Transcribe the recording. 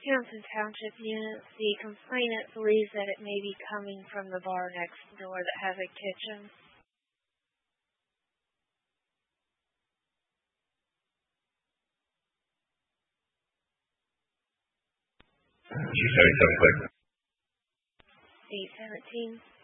Townsend Township units, the complainant believes that it may be coming from the bar next door that has a kitchen. She's having something. 817.